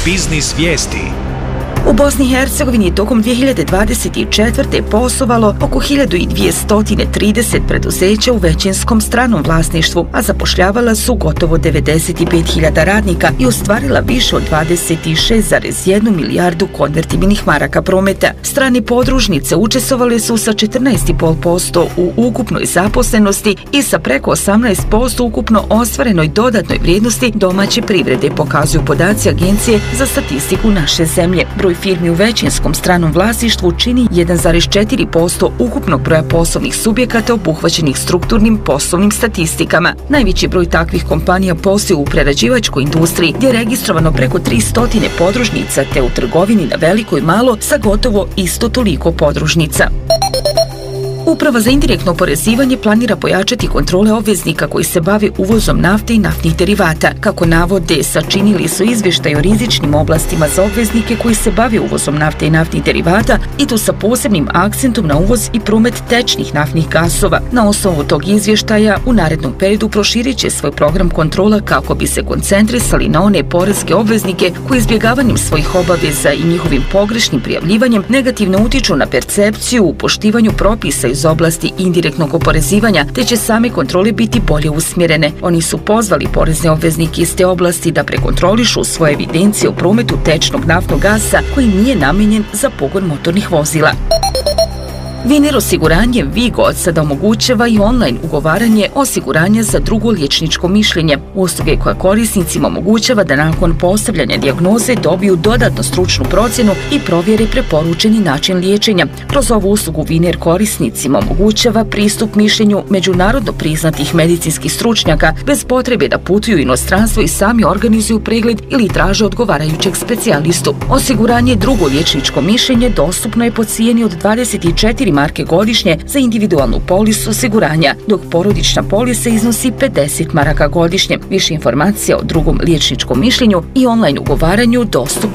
Biznis vijesti. U Bosni i Hercegovini je tokom 2024. poslovalo oko 1230 preduzeća u većinskom stranom vlasništvu, a zapošljavala su gotovo 95.000 radnika i ostvarila više od 26,1 milijardu konvertibilnih maraka prometa. Strane podružnice učestvovale su sa 14,5% u ukupnoj zaposlenosti i sa preko 18% ukupno ostvarenoj dodatnoj vrijednosti domaće privrede, pokazuju podaci Agencije za statistiku naše zemlje. Broj firmi u većinskom stranom vlasništvu čini 1,4% ukupnog broja poslovnih subjekata obuhvaćenih strukturnim poslovnim statistikama. Najveći broj takvih kompanija postoji u prerađivačkoj industriji, gdje je registrovano preko 300 podružnica, te u trgovini na veliko i malo sa gotovo isto toliko podružnica. Uprava za indirektno oporezivanje planira pojačati kontrole obveznika koji se bave uvozom nafte i naftnih derivata. Kako navode, sačinili su izvještaj o rizičnim oblastima za obveznike koji se bave uvozom nafte i naftnih derivata, i to sa posebnim akcentom na uvoz i promet tečnih naftnih gasova. Na osnovu tog izvještaja u narednom periodu proširit će svoj program kontrola kako bi se koncentrisali na one poreske obveznike koji izbjegavanjem svojih obaveza i njihovim pogrešnim prijavljivanjem negativno utiču na percepciju u poštivanju propisa iz oblasti indirektnog oporezivanja, te će same kontrole biti bolje usmjerene. Oni su pozvali porezne obveznike iz te oblasti da prekontrolišu svoje evidencije o prometu tečnog naftnog gasa koji nije namijenjen za pogon motornih vozila. Viner osiguranje Vigo od sada omogućava i online ugovaranje osiguranja za drugo liječničko mišljenje, usluge koja korisnicima omogućava da nakon postavljanja dijagnoze dobiju dodatno stručnu procjenu i provjere preporučeni način liječenja. Kroz ovu uslugu Viner korisnicima omogućava pristup mišljenju međunarodno priznatih medicinskih stručnjaka bez potrebe da putuju u inostranstvo i sami organizuju pregled ili traže odgovarajućeg specijalistu. Osiguranje drugo liječničko mišljenje dostupno je po cijeni od 24 marke godišnje za individualnu polisu osiguranja, dok porodična polisa iznosi 50 maraka godišnje. Više informacija o drugom liječničkom mišljenju i online ugovaranju dostupno